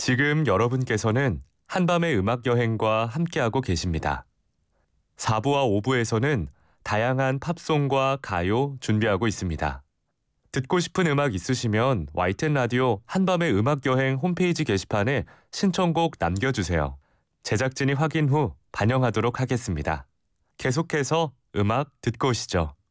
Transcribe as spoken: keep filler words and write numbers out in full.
지금 여러분께서는 한밤의 음악 여행과 함께하고 계십니다. 사 부와 오 부에서는 다양한 팝송과 가요 준비하고 있습니다. 듣고 싶은 음악 있으시면 와이티엔 라디오 한밤의 음악 여행 홈페이지 게시판에 신청곡 남겨주세요. 제작진이 확인 후 반영하도록 하겠습니다. 계속해서 음악 듣고 오시죠.